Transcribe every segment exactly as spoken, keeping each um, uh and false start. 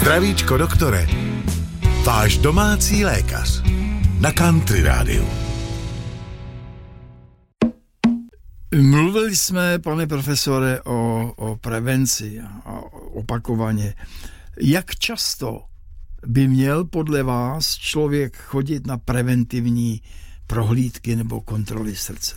Zdravíčko doktore, váš domácí lékař na Country Rádiu. Mluvili jsme, pane profesore, o, o prevenci a opakovaně. Jak často by měl podle vás člověk chodit na preventivní prohlídky nebo kontroly srdce?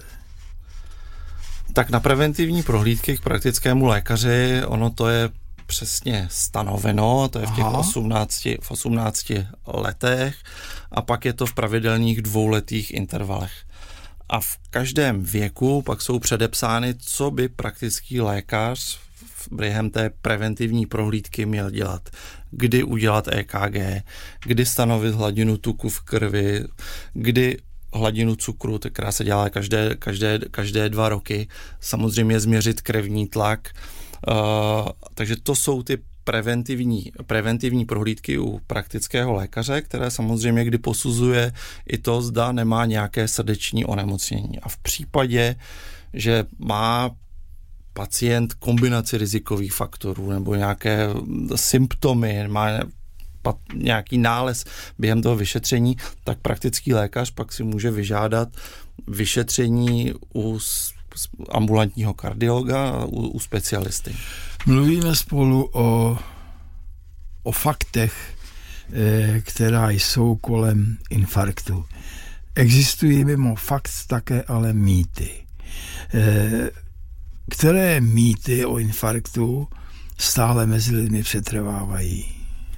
Tak na preventivní prohlídky k praktickému lékaři, ono to je přesně stanoveno, to je v těch osmnácti, v osmnácti letech a pak je to v pravidelných dvouletých intervalech. A v každém věku pak jsou předepsány, co by praktický lékař během té preventivní prohlídky měl dělat. Kdy udělat é ká gé, kdy stanovit hladinu tuku v krvi, kdy hladinu cukru, která se dělá každé, každé, každé dva roky, samozřejmě změřit krevní tlak. Uh, takže to jsou ty preventivní, preventivní prohlídky u praktického lékaře, které samozřejmě kdy posuzuje i to, zda nemá nějaké srdeční onemocnění. A v případě, že má pacient kombinaci rizikových faktorů nebo nějaké symptomy, má nějaký nález během toho vyšetření, tak praktický lékař pak si může vyžádat vyšetření u ambulantního kardiologa a u, u specialisty. Mluvíme spolu o, o faktech, e, která jsou kolem infarktu. Existují mimo fakt také ale mýty. E, které mýty o infarktu stále mezi lidmi přetrvávají?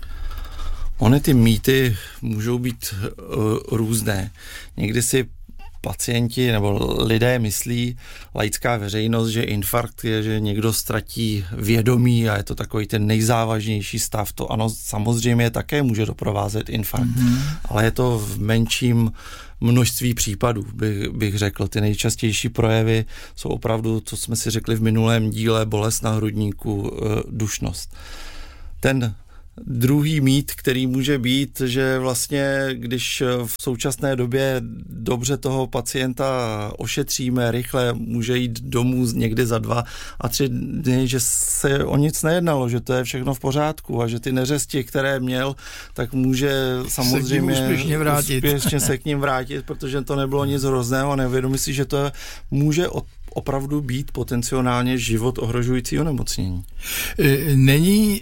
Ony ty mýty můžou být uh, různé. Někdy si pacienti nebo lidé myslí, laická veřejnost, že infarkt je, že někdo ztratí vědomí a je to takový ten nejzávažnější stav. To ano, samozřejmě také může doprovázet infarkt, mm-hmm. ale je to v menším množství případů, bych, bych řekl. Ty nejčastější projevy jsou opravdu, co jsme si řekli v minulém díle, bolest na hrudníku, dušnost. Ten druhý mýt, který může být, že vlastně, když v současné době dobře toho pacienta ošetříme rychle, může jít domů někdy za dva a tři dny, že se o nic nejednalo, že to je všechno v pořádku a že ty neřesti, které měl, tak může samozřejmě se úspěšně vrátit. úspěšně se k ním vrátit, protože to nebylo nic hrozného a nevědomí si, že to může od opravdu být potenciálně život ohrožující onemocnění. Není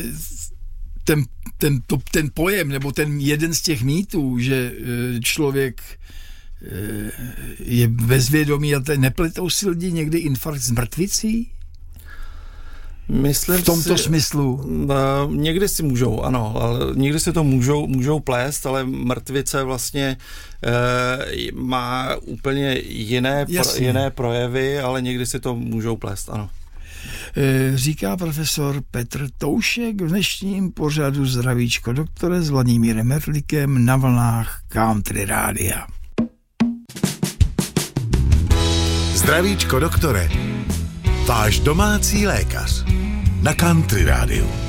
ten, ten, to, ten pojem, nebo ten jeden z těch mýtů, že člověk je bezvědomý a nepletou si lidi někdy infarkt s mrtvicí? Myslím v tomto si, smyslu? Uh, někdy si můžou, ano, ale někdy si to můžou, můžou plést, ale mrtvice vlastně uh, má úplně jiné, pro, jiné projevy, ale někdy si to můžou plést, ano. Říká profesor Petr Toušek v dnešním pořadu Zdravíčko doktore s Vladimírem Mertlíkem na vlnách Country Rádia. Zdravíčko doktore, váš domácí lékař na Country Rádiu.